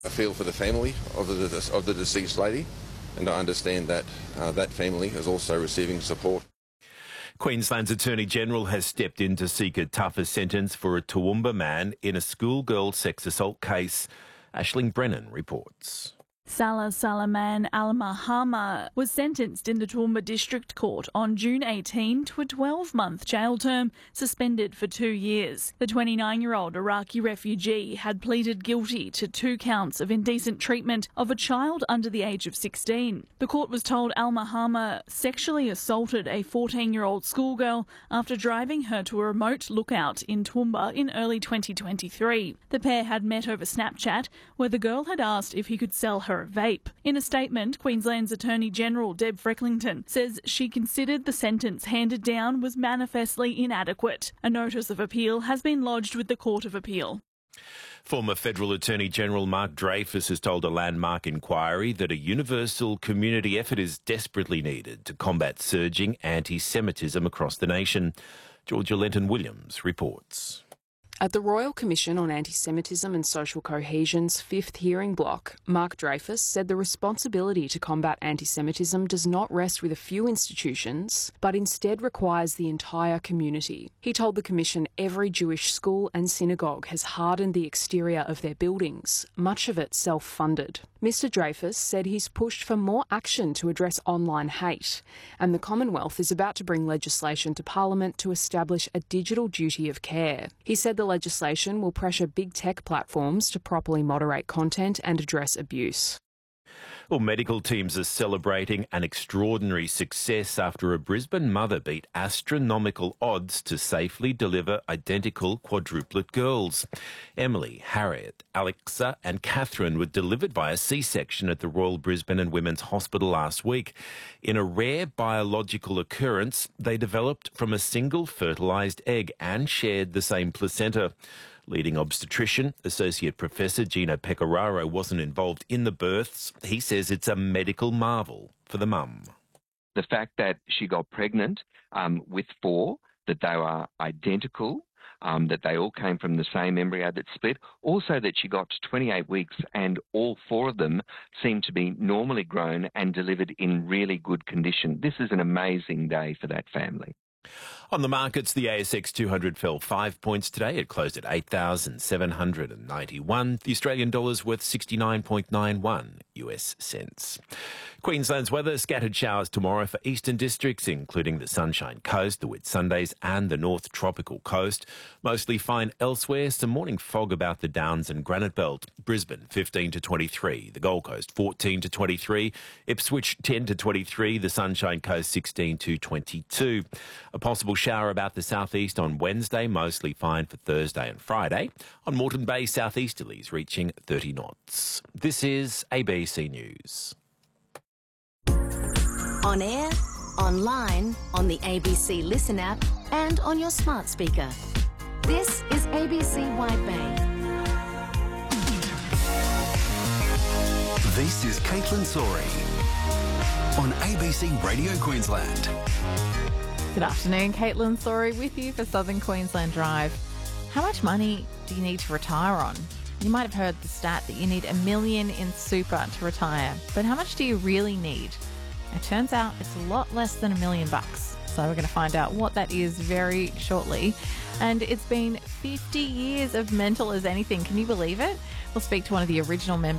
I feel for the family of the deceased lady, and I understand that that family is also receiving support. Queensland's Attorney-General has stepped in to seek a tougher sentence for a Toowoomba man in a schoolgirl sex assault case. Aisling Brennan reports. Salah Salaman Al-Mahama was sentenced in the Toowoomba District Court on June 18 to a 12-month jail term, suspended for 2 years. The 29-year-old Iraqi refugee had pleaded guilty to 2 counts of indecent treatment of a child under the age of 16. The court was told Al-Mahama sexually assaulted a 14-year-old schoolgirl after driving her to a remote lookout in Toowoomba in early 2023. The pair had met over Snapchat, where the girl had asked if he could sell her a vape. In a statement, Queensland's Attorney-General Deb Frecklington says she considered the sentence handed down was manifestly inadequate. A notice of appeal has been lodged with the Court of Appeal. Former Federal Attorney-General Mark Dreyfus has told a landmark inquiry that a universal community effort is desperately needed to combat surging anti-Semitism across the nation. Georgia Lenton-Williams reports. At the Royal Commission on Anti-Semitism and Social Cohesion's 5th hearing block, Mark Dreyfus said the responsibility to combat anti-Semitism does not rest with a few institutions, but instead requires the entire community. He told the Commission every Jewish school and synagogue has hardened the exterior of their buildings, much of it self-funded. Mr Dreyfus said he's pushed for more action to address online hate, and the Commonwealth is about to bring legislation to Parliament to establish a digital duty of care. He said the legislation will pressure big tech platforms to properly moderate content and address abuse. Well, medical teams are celebrating an extraordinary success after a Brisbane mother beat astronomical odds to safely deliver identical quadruplet girls. Emily, Harriet, Alexa and Catherine were delivered by a C-section at the Royal Brisbane and Women's Hospital last week. In a rare biological occurrence, they developed from a single fertilised egg and shared the same placenta. Leading obstetrician, Associate Professor Gino Pecoraro wasn't involved in the births. He says it's a medical marvel for the mum. The fact that she got pregnant with 4, that they were identical, that they all came from the same embryo that split, also that she got to 28 weeks and all 4 of them seemed to be normally grown and delivered in really good condition. This is an amazing day for that family. On the markets, the ASX 200 fell 5 points today. It closed at 8,791. The Australian dollar's worth 69.91 US cents. Queensland's weather, scattered showers tomorrow for eastern districts, including the Sunshine Coast, the Whitsundays and the North Tropical Coast. Mostly fine elsewhere. Some morning fog about the Downs and Granite Belt. Brisbane 15 to 23. The Gold Coast 14 to 23. Ipswich 10 to 23. The Sunshine Coast 16 to 22. A possible shower about the southeast on Wednesday, mostly fine for Thursday and Friday. On Moreton Bay, southeasterlies reaching 30 knots. This is ABC News. On air, online, on the ABC Listen app and on your smart speaker. This is ABC Wide Bay. This is Caitlin Sorey on ABC Radio Queensland. Good afternoon, Caitlin Sorey with you for Southern Queensland Drive. How much money do you need to retire on? You might have heard the stat that you need $1 million in super to retire, but how much do you really need? It turns out it's a lot less than $1 million. So we're going to find out what that is very shortly. And it's been 50 years of Mental as Anything. Can you believe it? We'll speak to one of the original members